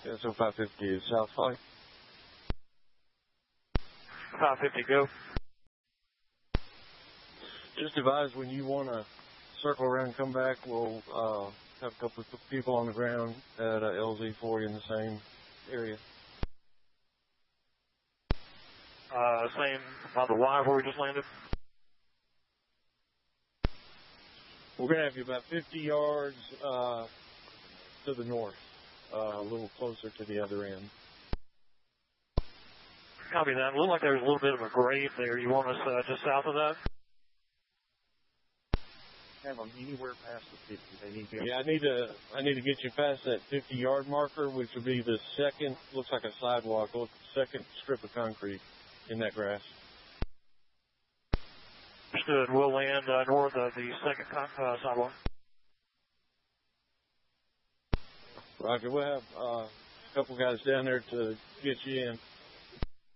Yeah, so 550 is South Flight. 550, go. Just advise when you want to circle around and come back, we'll have a couple of people on the ground at LZ for you in the same area. Same on the Y where we just landed? We're going to have you about 50 yards to the north, a little closer to the other end. Copy that. It looked like there was a little bit of a grave there. You want us just south of that? Have them anywhere past the 50. They need to. Yeah, I need to get you past that 50-yard marker, which would be the second. Looks like a sidewalk. Second strip of concrete in that grass. Understood. We'll land north of the second sidewalk. Roger. We'll have a couple guys down there to get you in.